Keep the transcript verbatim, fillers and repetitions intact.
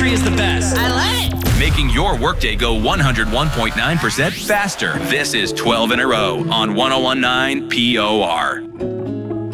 country is the best. I love it. Making your workday go one hundred one point nine percent faster. This is twelve in a row on one oh one point nine P O R.